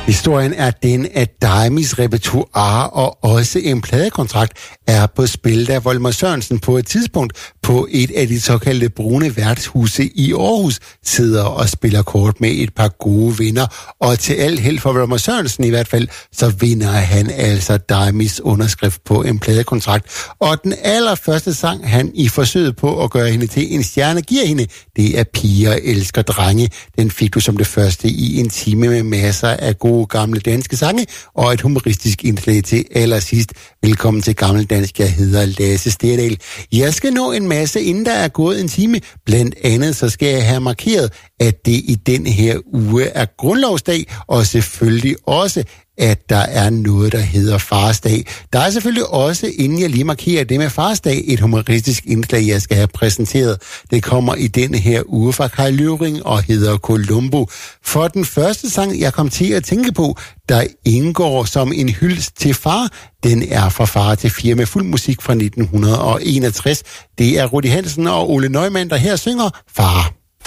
Historien er den, at Daimys repertoire og også en pladekontrakt er på spil, da Volmer Sørensen på et tidspunkt på et af de såkaldte brune værtshuse i Aarhus sidder og spiller kort med et par gode venner. Og til alt held for Volmer Sørensen i hvert fald, så vinder han altså Daimys underskrift på en pladekontrakt. Og den allerførste sang, han i forsøget på at gøre hende til en stjerne giver hende, det er Piger elsker drenge. Den fik du som det første i en time med masser af gode gamle danske sange og et humoristisk indslag til allersidst. Velkommen til Gammel Dansk. Jeg hedder Lasse Sterdal. Jeg skal nå en masse, inden der er gået en time. Blandt andet så skal jeg have markeret, at det i den her uge er grundlovsdag, og selvfølgelig også at der er noget, der hedder Farsdag. Der er selvfølgelig også, inden jeg lige markerer det med Farsdag, et humoristisk indslag, jeg skal have præsenteret. Det kommer i denne her uge fra Kai Løvring og hedder Columbo. For den første sang, jeg kom til at tænke på, der indgår som en hyldest til far, den er fra Far til Fire med fuld musik fra 1961. Det er Rudi Hansen og Ole Neumann, der her synger Far.